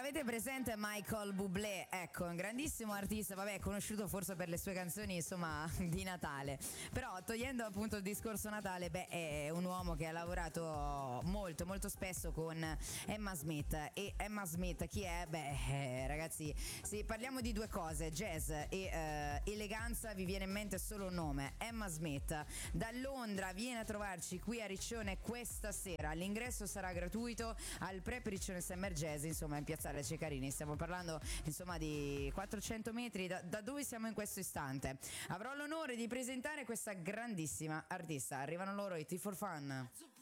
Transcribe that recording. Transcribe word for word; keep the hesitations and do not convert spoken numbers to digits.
Avete presente Michael Bublé? Ecco, un grandissimo artista, vabbè, conosciuto forse per le sue canzoni, insomma, di Natale. Però togliendo appunto il discorso Natale, beh, è un uomo che ha lavorato molto, molto spesso con Emma Smith. E Emma Smith chi è? Beh, eh, ragazzi, se parliamo di due cose, jazz e eh, eleganza, vi viene in mente solo un nome, Emma Smith. Da Londra viene a trovarci qui a Riccione questa sera. L'ingresso sarà gratuito al Prep Riccione Summer Jazz, insomma, in piazzale Ceccarini. Stiamo parlando insomma di quattrocento metri da, da dove siamo in questo istante. Avrò l'onore di presentare questa grandissima artista. Arrivano loro i T for Fun.